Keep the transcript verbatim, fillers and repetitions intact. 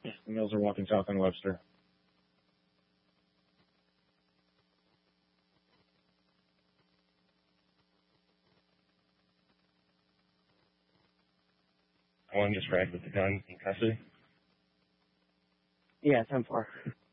The Mills are walking south on Webster. One just dragged with the gun in custody. Yeah, ten four.